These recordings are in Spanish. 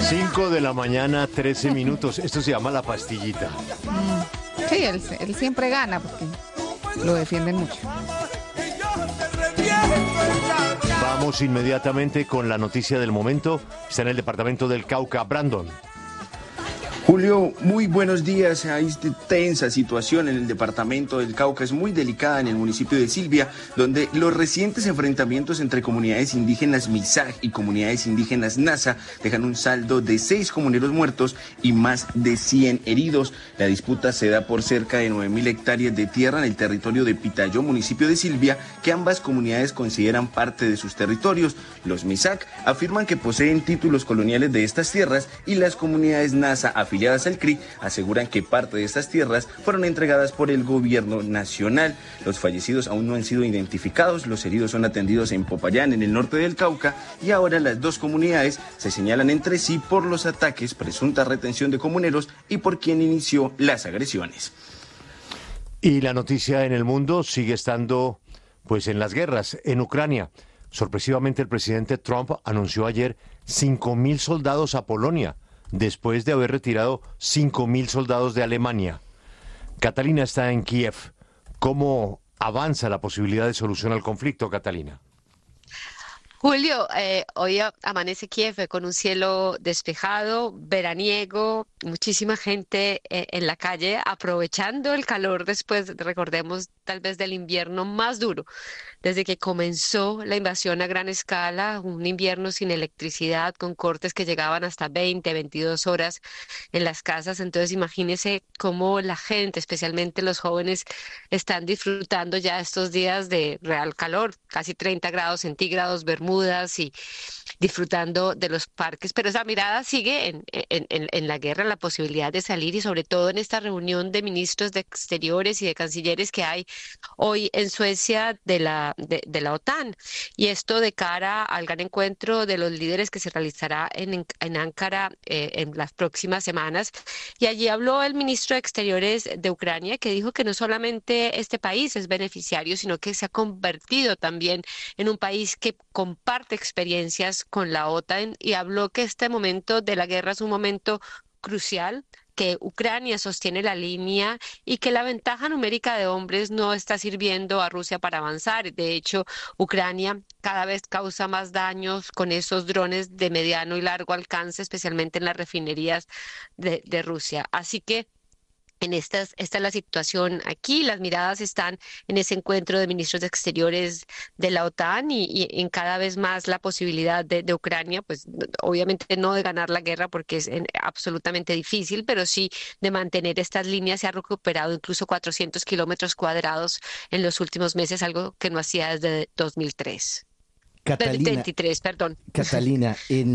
5 de la mañana, 13 minutos. Esto se llama La Pastillita. Sí, él siempre gana porque lo defienden mucho. Vamos inmediatamente con la noticia del momento. Está en el departamento del Cauca, Brandon. Julio, muy buenos días. Hay tensa situación en el departamento del Cauca, es muy delicada en el municipio de Silvia, donde los recientes enfrentamientos entre comunidades indígenas Misaj y comunidades indígenas Nasa dejan un saldo de 6 comuneros muertos y más de 100 heridos. La disputa se da por cerca de 9.000 hectáreas de tierra en el territorio de Pitayó, municipio de Silvia, que ambas comunidades consideran parte de sus territorios. Los Misaj afirman que poseen títulos coloniales de estas tierras y las comunidades Nasa afirman afiliadas al CRI aseguran que parte de estas tierras fueron entregadas por el gobierno nacional. Los fallecidos aún no han sido identificados, los heridos son atendidos en Popayán, en el norte del Cauca, y ahora las dos comunidades se señalan entre sí por los ataques, presunta retención de comuneros y por quien inició las agresiones. Y la noticia en el mundo sigue estando pues en las guerras en Ucrania. Sorpresivamente el presidente Trump anunció ayer 5.000 soldados a Polonia, después de haber retirado 5.000 soldados de Alemania. Catalina está en Kiev. ¿Cómo avanza la posibilidad de solución al conflicto, Catalina? Julio, hoy amanece Kiev con un cielo despejado, veraniego, muchísima gente en la calle aprovechando el calor después, recordemos, tal vez del invierno más duro, desde que comenzó la invasión a gran escala, un invierno sin electricidad, con cortes que llegaban hasta 20, 22 horas en las casas. Entonces, imagínese cómo la gente, especialmente los jóvenes, están disfrutando ya estos días de real calor, casi 30 grados centígrados, bermudas y disfrutando de los parques. Pero esa mirada sigue en la guerra, en la posibilidad de salir y sobre todo en esta reunión de ministros de Exteriores y de cancilleres que hay hoy en Suecia de la OTAN. Y esto de cara al gran encuentro de los líderes que se realizará en Ankara en las próximas semanas. Y allí habló el ministro de Exteriores de Ucrania, que dijo que no solamente este país es beneficiario, sino que se ha convertido también en un país que comparte experiencias con la OTAN, y habló que este momento de la guerra es un momento crucial, que Ucrania sostiene la línea y que la ventaja numérica de hombres no está sirviendo a Rusia para avanzar. De hecho, Ucrania cada vez causa más daños con esos drones de mediano y largo alcance, especialmente en las refinerías de Rusia. Así que esta es la situación aquí. Las miradas están en ese encuentro de ministros de Exteriores de la OTAN y en cada vez más la posibilidad de Ucrania, pues obviamente no de ganar la guerra porque es absolutamente difícil, pero sí de mantener estas líneas. Se ha recuperado incluso 400 kilómetros cuadrados en los últimos meses, algo que no hacía desde 2003. Catalina, 23, perdón. Catalina,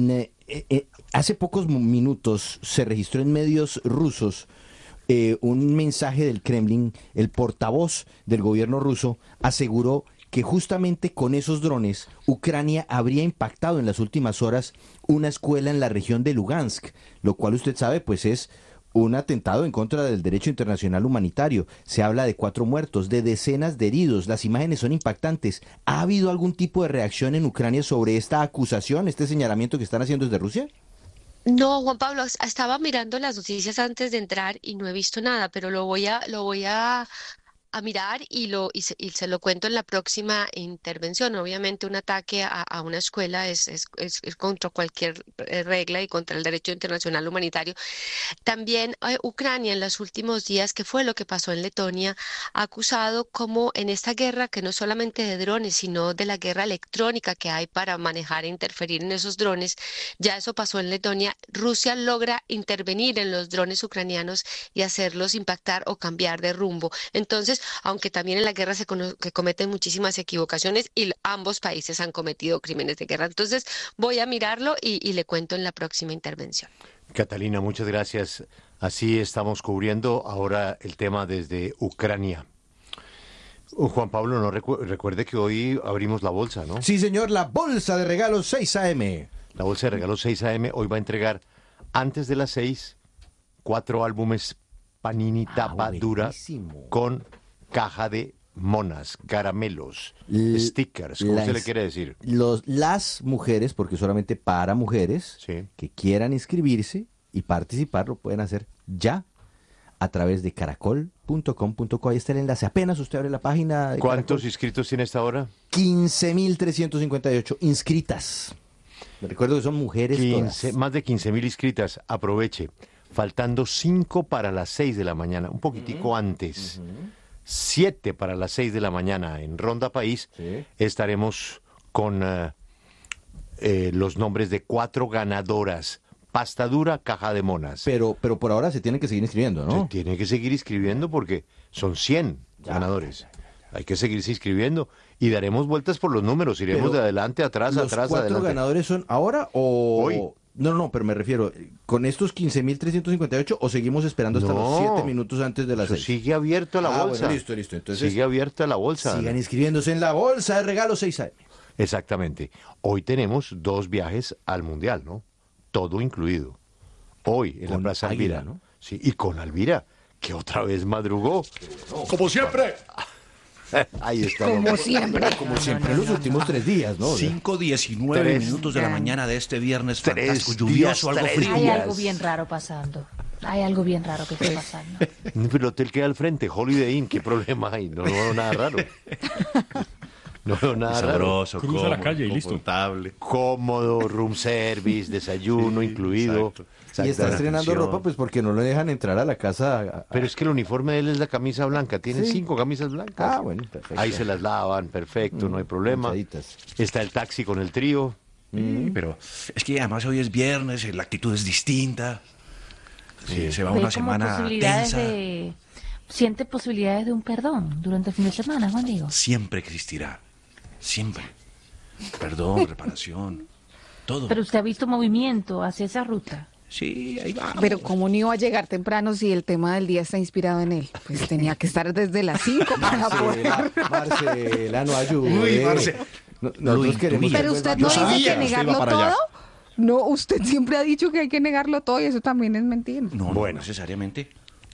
hace pocos minutos se registró en medios rusos un mensaje del Kremlin. El portavoz del gobierno ruso aseguró que justamente con esos drones Ucrania habría impactado en las últimas horas una escuela en la región de Lugansk, lo cual usted sabe pues es un atentado en contra del derecho internacional humanitario. Se habla de 4 muertos, de decenas de heridos. Las imágenes son impactantes. ¿Ha habido algún tipo de reacción en Ucrania sobre esta acusación, este señalamiento que están haciendo desde Rusia? No, Juan Pablo, estaba mirando las noticias antes de entrar y no he visto nada, pero lo voy a mirar y se lo cuento en la próxima intervención. Obviamente un ataque a una escuela es contra cualquier regla y contra el derecho internacional humanitario. También Ucrania en los últimos días, que fue lo que pasó en Letonia, ha acusado como en esta guerra, que no es solamente de drones, sino de la guerra electrónica que hay para manejar e interferir en esos drones. Ya eso pasó en Letonia. Rusia logra intervenir en los drones ucranianos y hacerlos impactar o cambiar de rumbo. Entonces, aunque también en la guerra que cometen muchísimas equivocaciones y ambos países han cometido crímenes de guerra. Entonces, voy a mirarlo y le cuento en la próxima intervención. Catalina, muchas gracias. Así estamos cubriendo ahora el tema desde Ucrania. Juan Pablo, no recuerde que hoy abrimos la bolsa, ¿no? Sí, señor, la bolsa de regalos 6 AM. La bolsa de regalos 6 AM hoy va a entregar antes de las 6 4 álbumes Panini tapa dura buenísimo. con caja de monas, caramelos, L- stickers, ¿cómo la se le ins- quiere decir? Las mujeres, porque solamente para mujeres Sí. que quieran inscribirse y participar, lo pueden hacer ya a través de caracol.com.co. Ahí está el enlace. Apenas usted abre la página de ¿Cuántos Caracol, inscritos tiene esta hora? 15.358 inscritas. Me recuerdo que son mujeres 15, todas. más de 15.000 inscritas. Aproveche. Faltando 5 para las 6 de la mañana, un poquitico antes. 7 para las 6 de la mañana en Ronda País. Sí. Estaremos con los nombres de 4 ganadoras. Pasta dura, caja de monas. Pero por ahora se tienen que seguir inscribiendo, Se ¿no? tiene que seguir inscribiendo porque son 100 ganadores. Hay que seguirse inscribiendo y daremos vueltas por los números. Iremos Pero de adelante, atrás, ¿Los atrás, 4 adelante. ganadores son ahora o...? Hoy. No, pero me refiero, ¿con estos 15.358 o seguimos esperando hasta los 7 minutos antes de las Eso 6? sigue abierto la bolsa. Bueno, listo. Entonces, Sigue abierta la bolsa. sigan inscribiéndose en la bolsa de regalo 6 AM. Exactamente. Hoy tenemos 2 viajes al Mundial, ¿no? Todo incluido. Hoy en la Con Plaza Águila, Alvira. ¿no? Sí, y con Alvira, que otra vez madrugó. Como siempre. Ahí está. Como siempre. Como siempre, en los últimos 3 días, ¿no? 5:19 Tres. minutos de la mañana de este viernes Tres fantástico, lluvioso, días, algo tres frío. Hay días. algo bien raro pasando. Hay algo bien raro que está pasando. Pero el hotel queda al frente, Holiday Inn, ¿qué problema hay? No veo nada raro. No veo nada raro. Sabroso, Cruza la cómodo, calle y listo. confortable. Cómodo, room service, desayuno incluido. exacto. Y está estrenando atención. ropa pues porque no lo dejan entrar a la casa. Pero es que el uniforme de él es la camisa blanca. Tiene Sí. 5 camisas blancas. Ah, bueno, perfecto. Ahí se las lavan, perfecto, no hay problema. manchaditas. Está el taxi con el trío. Pero es que además hoy es viernes, la actitud es distinta. Se va Ve una como semana posibilidades tensa. siente posibilidades de un perdón durante el fin de semana, Juan Diego. Siempre existirá. Siempre. Perdón, reparación. Todo. Pero usted ha visto movimiento hacia esa ruta. Sí, ahí vamos. Pero ¿cómo no iba a llegar temprano si el tema del día está inspirado en él? Pues tenía que estar desde las 5 para poder... Marcela, no ayude. Uy, Marce. Nosotros queremos... intuía. Pero que usted vuelva- no Yo dice sabía que que usted iba negarlo para allá. todo. No, usted siempre ha dicho que hay que negarlo todo y eso también es mentira. No, Bueno. no necesariamente.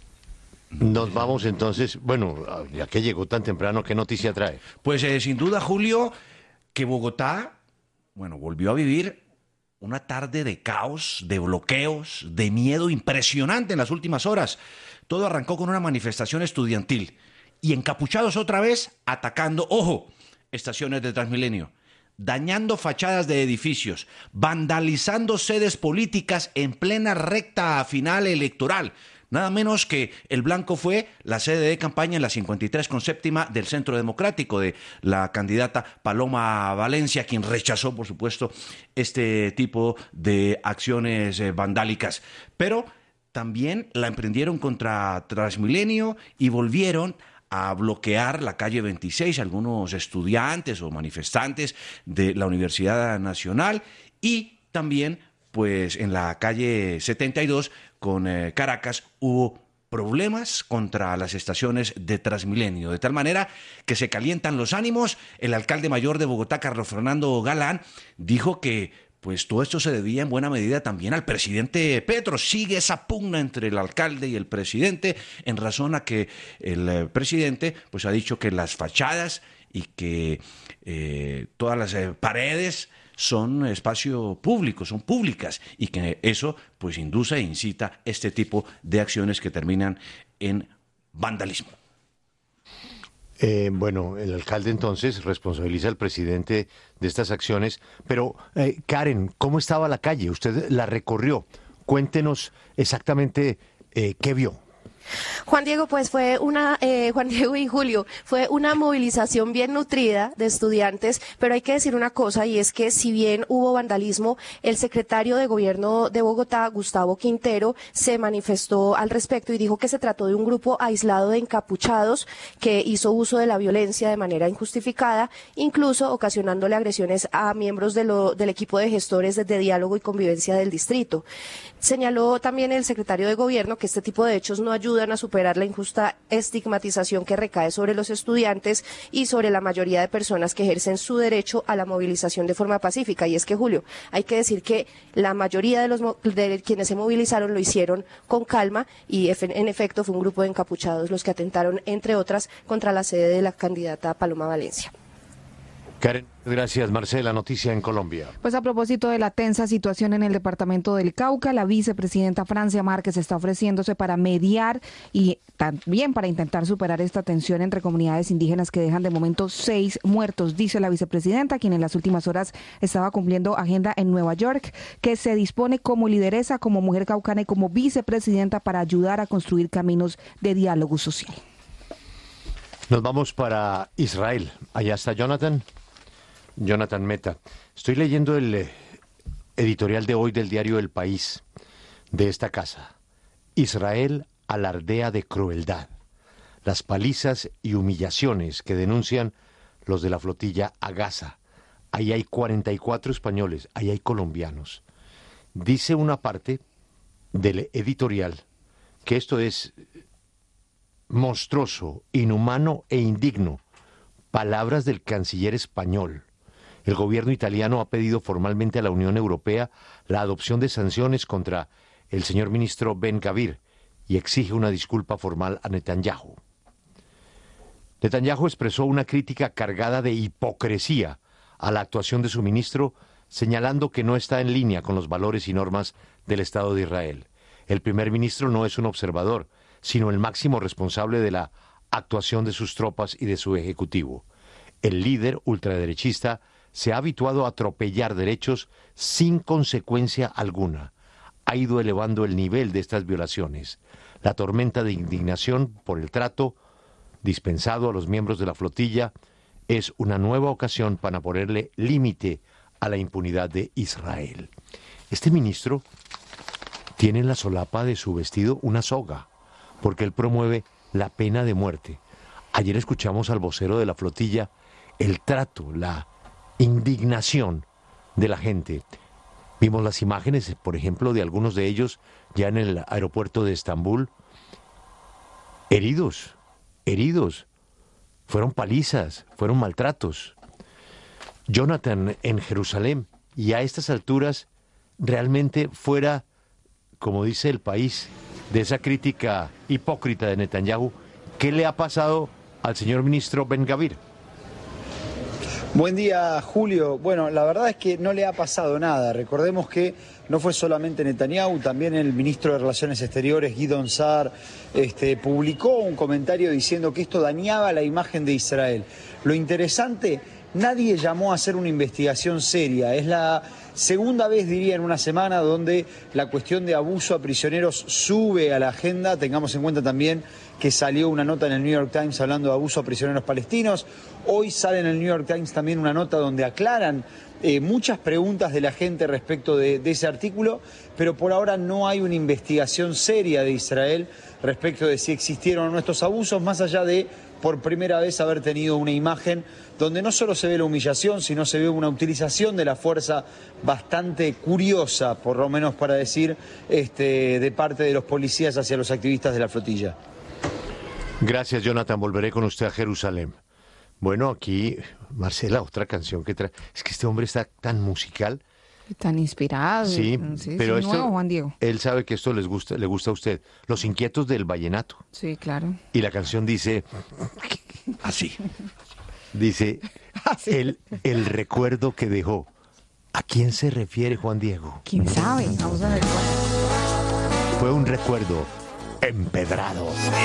Nos vamos entonces, bueno, ya que llegó tan temprano, ¿qué noticia trae? Pues sin duda, Julio, que Bogotá, bueno, volvió a vivir una tarde de caos, de bloqueos, de miedo impresionante en las últimas horas. Todo arrancó con una manifestación estudiantil y encapuchados otra vez atacando, ojo, estaciones de Transmilenio, dañando fachadas de edificios, vandalizando sedes políticas en plena recta final electoral. Nada menos que el blanco fue la sede de campaña en la 53 con séptima del Centro Democrático de la candidata Paloma Valencia, quien rechazó, por supuesto, este tipo de acciones vandálicas. Pero también la emprendieron contra Transmilenio y volvieron a bloquear la calle 26 algunos estudiantes o manifestantes de la Universidad Nacional y también pues en la calle 72 con Caracas hubo problemas contra las estaciones de Transmilenio, de tal manera que se calientan los ánimos. El alcalde mayor de Bogotá, Carlos Fernando Galán, dijo que pues todo esto se debía en buena medida también al presidente Petro. Sigue esa pugna entre el alcalde y el presidente en razón a que el presidente pues ha dicho que las fachadas y que todas las paredes son espacio público, son públicas y que eso pues induce e incita este tipo de acciones que terminan en vandalismo. Bueno, el alcalde entonces responsabiliza al presidente de estas acciones, pero Karen, ¿cómo estaba la calle? Usted la recorrió. Cuéntenos exactamente qué vio. Juan Diego, pues fue Juan Diego y Julio, fue una movilización bien nutrida de estudiantes, pero hay que decir una cosa y es que si bien hubo vandalismo, el secretario de Gobierno de Bogotá, Gustavo Quintero, se manifestó al respecto y dijo que se trató de un grupo aislado de encapuchados que hizo uso de la violencia de manera injustificada, incluso ocasionándole agresiones a miembros del equipo de gestores de diálogo y convivencia del distrito. Señaló también el secretario de Gobierno que este tipo de hechos no ayudan ayudan a superar la injusta estigmatización que recae sobre los estudiantes y sobre la mayoría de personas que ejercen su derecho a la movilización de forma pacífica. Y es que, Julio, hay que decir que la mayoría de quienes se movilizaron lo hicieron con calma y en efecto fue un grupo de encapuchados los que atentaron, entre otras, contra la sede de la candidata Paloma Valencia. Karen, gracias. Marcela, noticia en Colombia. Pues a propósito de la tensa situación en el departamento del Cauca, la vicepresidenta Francia Márquez está ofreciéndose para mediar y también para intentar superar esta tensión entre comunidades indígenas que dejan de momento 6 muertos, dice la vicepresidenta, quien en las últimas horas estaba cumpliendo agenda en Nueva York, que se dispone como lideresa, como mujer caucana y como vicepresidenta para ayudar a construir caminos de diálogo social. Nos vamos para Israel. Allá está Jonathan Meta. Estoy leyendo el editorial de hoy del diario El País, de esta casa. Israel alardea de crueldad. Las palizas y humillaciones que denuncian los de la flotilla a Gaza. Ahí hay 44 españoles, ahí hay colombianos. Dice una parte del editorial que esto es monstruoso, inhumano e indigno. Palabras del canciller español. El gobierno italiano ha pedido formalmente a la Unión Europea la adopción de sanciones contra el señor ministro Ben Gvir y exige una disculpa formal a Netanyahu. Netanyahu expresó una crítica cargada de hipocresía a la actuación de su ministro, señalando que no está en línea con los valores y normas del Estado de Israel. El primer ministro no es un observador, sino el máximo responsable de la actuación de sus tropas y de su ejecutivo. El líder ultraderechista se ha habituado a atropellar derechos sin consecuencia alguna. Ha ido elevando el nivel de estas violaciones. La tormenta de indignación por el trato dispensado a los miembros de la flotilla es una nueva ocasión para ponerle límite a la impunidad de Israel. Este ministro tiene en la solapa de su vestido una soga, porque él promueve la pena de muerte. Ayer escuchamos al vocero de la flotilla el trato, la indignación de la gente. Vimos las imágenes, por ejemplo, de algunos de ellos ya en el aeropuerto de Estambul, heridos, fueron palizas, fueron maltratos. Jonathan, en Jerusalén, y a estas alturas, realmente fuera, como dice El País, de esa crítica hipócrita de Netanyahu, ¿qué le ha pasado al señor ministro Ben Gvir? Buen día, Julio. Bueno, la verdad es que no le ha pasado nada. Recordemos que no fue solamente Netanyahu, también el ministro de Relaciones Exteriores, Gideon Sa'ar, publicó un comentario diciendo que esto dañaba la imagen de Israel. Lo interesante, nadie llamó a hacer una investigación seria. Es la segunda vez, diría, en una semana donde la cuestión de abuso a prisioneros sube a la agenda. Tengamos en cuenta también que salió una nota en el New York Times hablando de abuso a prisioneros palestinos. Hoy sale en el New York Times también una nota donde aclaran muchas preguntas de la gente respecto de ese artículo, pero por ahora no hay una investigación seria de Israel respecto de si existieron o no estos abusos, más allá de por primera vez haber tenido una imagen donde no solo se ve la humillación, sino se ve una utilización de la fuerza bastante curiosa, por lo menos para decir, de parte de los policías hacia los activistas de la flotilla. Gracias, Jonathan. Volveré con usted a Jerusalén. Bueno, aquí, Marcela, otra canción que trae. Es que este hombre está tan musical. Tan inspirado. Sí, pero esto, nuevo, Juan Diego. Él sabe que esto le gusta a usted. Los Inquietos del Vallenato. Sí, claro. Y la canción dice así. Dice, el recuerdo que dejó. ¿A quién se refiere, Juan Diego? ¿Quién sabe? Vamos a ver. Fue un recuerdo empedrado.